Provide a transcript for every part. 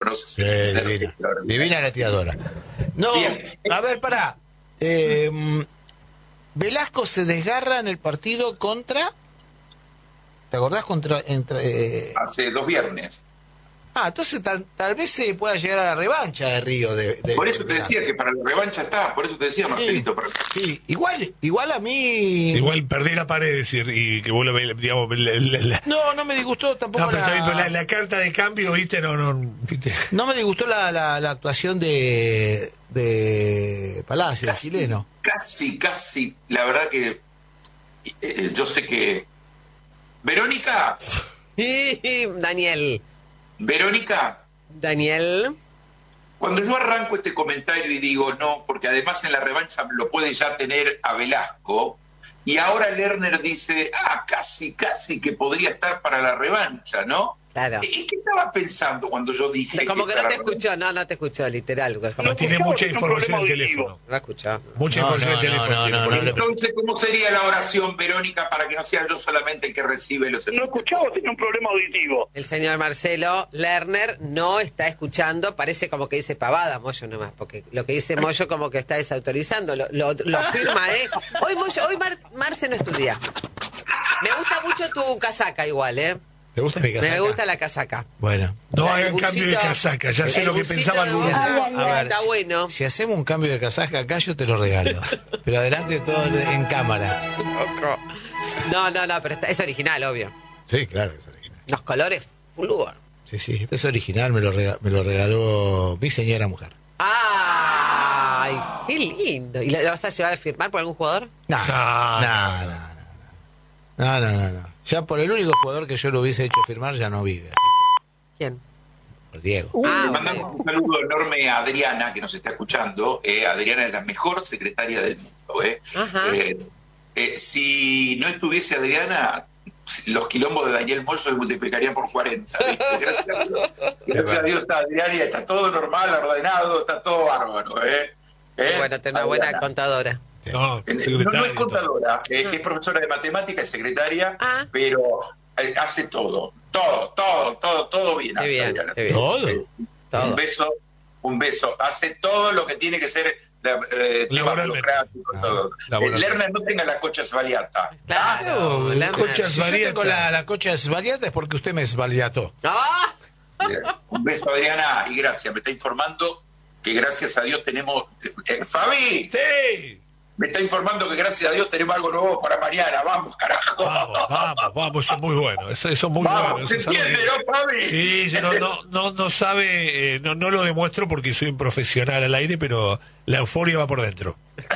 conoces. Divina. Divina la tiradora. No, Bien. a ver, pará. Velasco se desgarra en el partido contra... ¿Te acordás? Hace 2 viernes. Entonces tal vez se pueda llegar a la revancha de Río. Por eso te decía que para la revancha está, por eso te decía, Marcelito. Sí, igual a mí... Igual perdí la pared, y que vos lo ves, digamos... No me disgustó tampoco No, pero la carta de cambio, ¿viste? ¿viste? No me disgustó la actuación de Palacio, el chileno. Casi, la verdad que yo sé que... Verónica, Daniel, cuando yo arranco este comentario y digo no, porque además en la revancha lo puede ya tener a Velasco, y ahora Lerner dice, casi que podría estar para la revancha, ¿no? Claro. ¿Y qué estaba pensando cuando yo dije? Como que no te escuchó, no te escuchó, literal. No tiene mucha información en el teléfono. No escuchó. Mucha información en el teléfono. Entonces, ¿cómo sería la oración, Verónica, para que no sea yo solamente el que recibe los efectos? No escuchaba, tiene un problema auditivo. El señor Marcelo Lerner no está escuchando, parece como que dice pavada, Moyo nomás, porque lo que dice Moyo como que está desautorizando, lo firma, ¿eh? Hoy Marce no estudia. Me gusta mucho tu casaca igual, ¿Te gusta mi casaca? Me gusta la casaca. Bueno. No hagan cambio de casaca, ya sé lo que pensaba algunos. Está bueno. Si hacemos un cambio de casaca acá, yo te lo regalo. Pero adelante todo en cámara. No, pero es original, obvio. Sí, claro que es original. Los colores flúor. Sí, este es original, me lo regaló mi señora mujer. ¡Ay! ¡Qué lindo! ¿Y lo vas a llevar a firmar por algún jugador? No. Ya por el único jugador que yo lo hubiese hecho firmar ya no vive. ¿Quién? Por Diego. Le mandamos un saludo enorme a Adriana, que nos está escuchando. Adriana es la mejor secretaria del mundo. Si no estuviese Adriana, los quilombos de Daniel Moyo se multiplicarían por 40. Gracias a Dios está Adriana y está todo normal, ordenado, está todo bárbaro. Bueno, tener una buena contadora. No es contadora, es profesora de matemática, es secretaria, pero hace todo bien. Qué bien. Un beso, hace todo lo que tiene que ser tema burocrático, todo. Lerner no tenga la cocha svaliata. Claro, si yo tengo la cocha svaliata es porque usted me svaliató. Un beso, Adriana, y gracias, me está informando que gracias a Dios tenemos... ¡Fabi! ¡Sí! Me está informando que gracias a Dios tenemos algo nuevo para mañana. Vamos, carajo. Vamos, eso es muy bueno. Eso es muy bueno. ¿Se entiende, no, Fabi? Sí, no sabe, no lo demuestro porque soy un profesional al aire, pero la euforia va por dentro.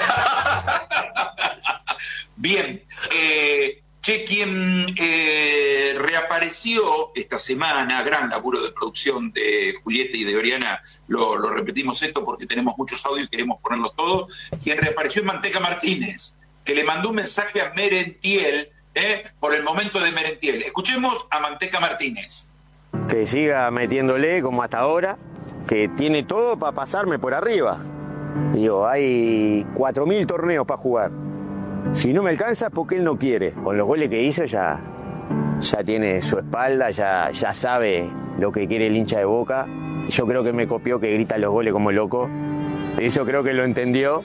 Bien. Quien reapareció esta semana, gran laburo de producción de Julieta y de Oriana, lo repetimos esto porque tenemos muchos audios y queremos ponerlos todos, quien reapareció es Manteca Martínez, que le mandó un mensaje a Merentiel, por el momento de Merentiel. Escuchemos a Manteca Martínez. Que siga metiéndole como hasta ahora, que tiene todo para pasarme por arriba. Digo, hay 4.000 torneos para jugar. Si no me alcanza es porque él no quiere. Con los goles que hizo ya tiene su espalda, ya sabe lo que quiere el hincha de Boca. Yo creo que me copió, que grita los goles como loco. Eso creo que lo entendió.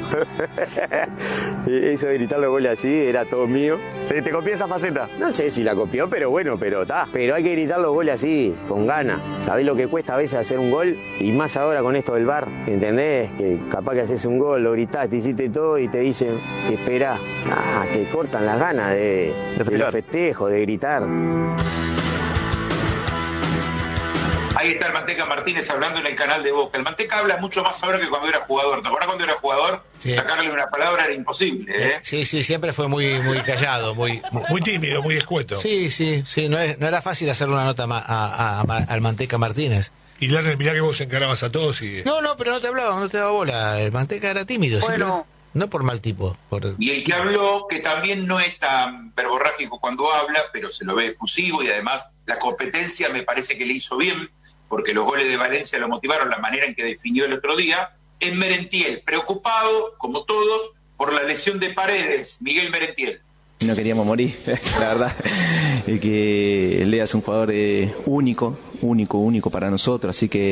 Eso de gritar los goles así era todo mío. ¿Se te copió esa faceta? No sé si la copió, pero bueno, pero hay que gritar los goles así, con ganas. ¿Sabés lo que cuesta a veces hacer un gol? Y más ahora con esto del VAR, ¿entendés? Que capaz que haces un gol, lo gritaste, hiciste todo y te dicen, esperá. Que cortan las ganas de los festejos, de gritar. Ahí está el Manteca Martínez hablando en el canal de Boca. El Manteca habla mucho más ahora que cuando era jugador. ¿Te acuerdas cuando era jugador? Sí. Sacarle una palabra era imposible, Sí, siempre fue muy callado, muy tímido, muy escueto. Sí, no era fácil hacerle una nota al Manteca Martínez. Y Lerner, mirá que vos encarabas a todos y... No, pero no te daba bola. El Manteca era tímido, bueno. No por mal tipo. Y el que habló, que también no es tan verborrágico cuando habla, pero se lo ve efusivo y además la competencia me parece que le hizo bien, porque los goles de Valencia lo motivaron, la manera en que definió el otro día, es Merentiel, preocupado, como todos, por la lesión de Paredes, Miguel Merentiel. No queríamos morir, la verdad, que Lea es un jugador único para nosotros, así que